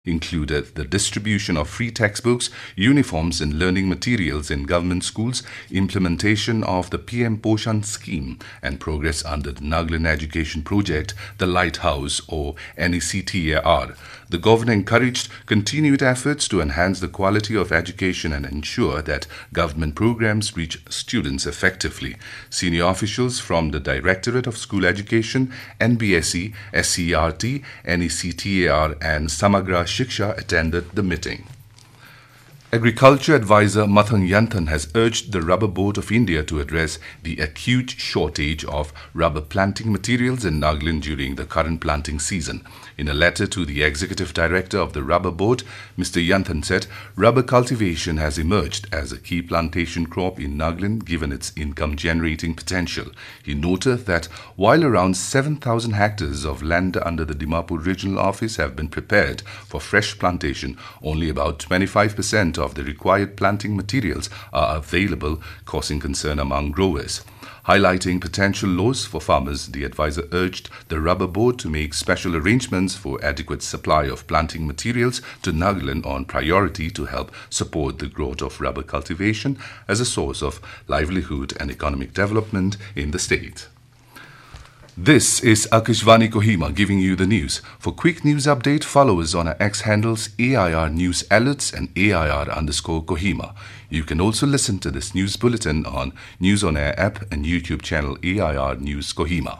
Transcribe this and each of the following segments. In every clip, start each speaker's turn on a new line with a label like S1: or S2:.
S1: included the distribution of free textbooks, uniforms and learning materials in government schools, implementation of the PM Poshan scheme and progress under the Nagaland Education Project, the Lighthouse or NECTAR. The governor encouraged continued efforts to enhance the quality of education and ensure that government programs reach students effectively. Senior officials from the Directorate of School Education, NBSE, SCERT, NECTAR and Samagra Shiksha attended the meeting. Agriculture advisor Mathang Yanthan has urged the Rubber Board of India to address the acute shortage of rubber planting materials in Nagaland during the current planting season. In a letter to the Executive Director of the Rubber Board, Mr. Yanthan said rubber cultivation has emerged as a key plantation crop in Nagaland given its income-generating potential. He noted that while around 7,000 hectares of land under the Dimapur Regional Office have been prepared for fresh plantation, only about 25% of the required planting materials are available, causing concern among growers. Highlighting potential loss for farmers, the advisor urged the Rubber Board to make special arrangements for adequate supply of planting materials to Nagaland on priority to help support the growth of rubber cultivation as a source of livelihood and economic development in the state. This is Akashvani Kohima giving you the news. For quick news update, follow us on our X handles AIR News Alerts and AIR_Kohima. You can also listen to this news bulletin on News on Air app and YouTube channel AIR News Kohima.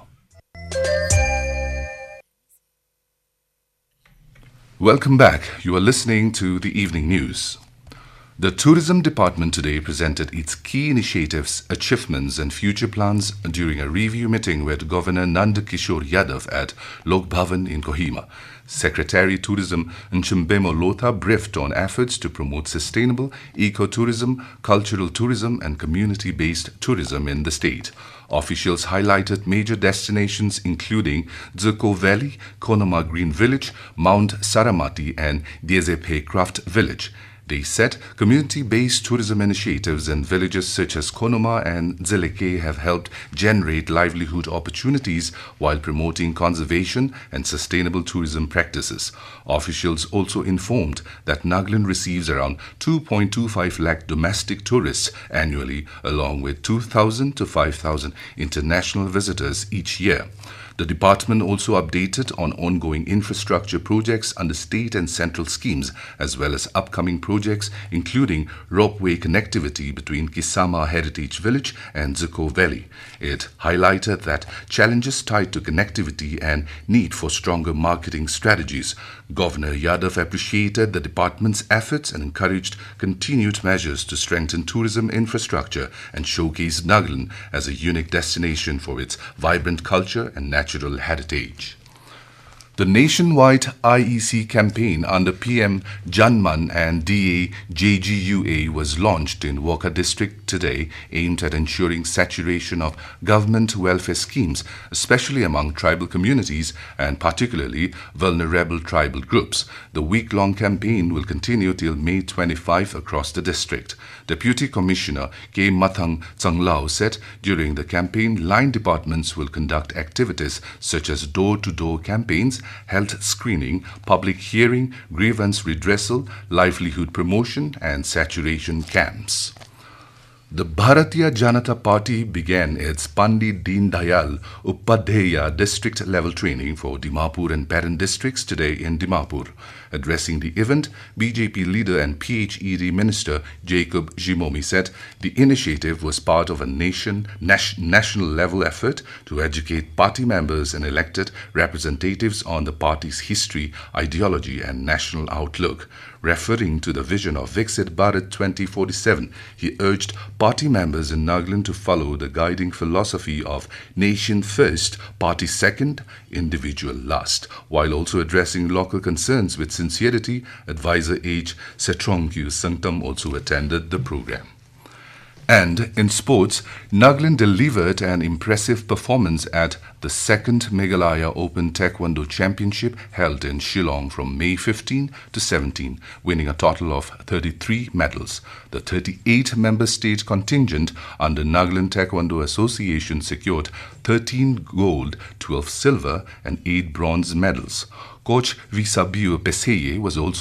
S1: Welcome back. You are listening to the evening news. The Tourism Department today presented its key initiatives, achievements and future plans during a review meeting with Governor Nand Kishore Yadav at Lok Bhavan in Kohima. Secretary Tourism Nchumbemo Lotha briefed on efforts to promote sustainable ecotourism, cultural tourism and community-based tourism in the state. Officials highlighted major destinations including Dzeko Valley, Konoma Green Village, Mount Saramati and Diezepe Craft Village. They said community-based tourism initiatives in villages such as Konoma and Zeleke have helped generate livelihood opportunities while promoting conservation and sustainable tourism practices. Officials also informed that Nagaland receives around 2.25 lakh domestic tourists annually, along with 2,000 to 5,000 international visitors each year. The department also updated on ongoing infrastructure projects under state and central schemes, as well as upcoming projects including ropeway connectivity between Kisama Heritage Village and Dzeko Valley. It highlighted that challenges tied to connectivity and need for stronger marketing strategies. Governor Yadav appreciated the department's efforts and encouraged continued measures to strengthen tourism infrastructure and showcase Nagaland as a unique destination for its vibrant culture and natural heritage. The nationwide IEC campaign under PM Janman and DA JGUA was launched in Wokha district today, aimed at ensuring saturation of government welfare schemes, especially among tribal communities and particularly vulnerable tribal groups. The week-long campaign will continue till May 25 across the district. Deputy Commissioner K. Mathang Changlao said during the campaign, line departments will conduct activities such as door-to-door campaigns, health screening, public hearing, grievance redressal, livelihood promotion and saturation camps. The Bharatiya Janata Party began its Pandit Deen Dayal Upadhyaya district-level training for Dimapur and Peran districts today in Dimapur. Addressing the event, BJP leader and PHED minister Jacob Jimomi said the initiative was part of a national-level effort to educate party members and elected representatives on the party's history, ideology and national outlook. Referring to the vision of Viksit Bharat 2047, he urged party members in Nagaland to follow the guiding philosophy of nation first, party second, individual last, while also addressing local concerns with sincerity. Advisor H. Setrongkyu Sanktam also attended the program. And in sports, Nagaland delivered an impressive performance at the second Meghalaya Open Taekwondo Championship held in Shillong from May 15 to 17, winning a total of 33 medals. The 38-member state contingent under Nagaland Taekwondo Association secured 13 gold, 12 silver and 8 bronze medals. Coach Visabio Peseye was also